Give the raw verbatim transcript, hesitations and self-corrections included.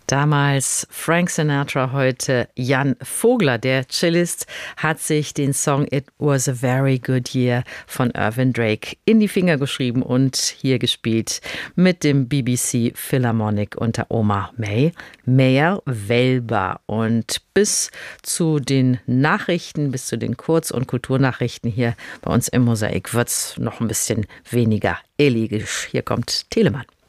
Damals Frank Sinatra, heute Jan Vogler. Der Cellist hat sich den Song It Was a Very Good Year von Irvin Drake in die Finger geschrieben und hier gespielt mit dem B B C Philharmonic unter Omar May, Meyer Welber. Und bis zu den Nachrichten, bis zu den Kurz- und Kulturnachrichten hier bei uns im Mosaik wird es noch ein bisschen weniger elegisch. Hier kommt Telemann.